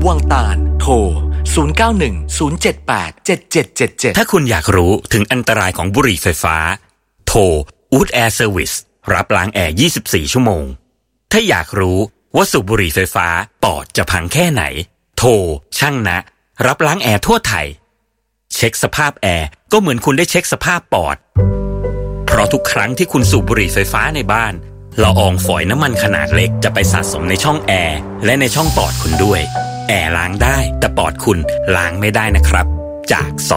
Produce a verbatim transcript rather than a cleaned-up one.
วังตาลโทรศูนย์ เก้า หนึ่ง ศูนย์ เจ็ด แปด เจ็ด เจ็ด เจ็ด เจ็ดถ้าคุณอยากรู้ถึงอันตรายของบุหรี่ไฟฟ้าโทร Wood Air Service รับล้างแอร์ยี่สิบสี่ชั่วโมงถ้าอยากรู้ว่าสูบบุหรี่ไฟฟ้าปอดจะพังแค่ไหนโทรช่างนะรับล้างแอร์ทั่วไทยเช็คสภาพแอร์ก็เหมือนคุณได้เช็คสภาพปอดเพราะทุกครั้งที่คุณสูบบุหรี่ไฟฟ้าในบ้านละอองฝอยน้ำมันขนาดเล็กจะไปสะสมในช่องแอร์และในช่องปอดคุณด้วยแอร์ล้างได้แต่ปอดคุณล้างไม่ได้นะครับจาก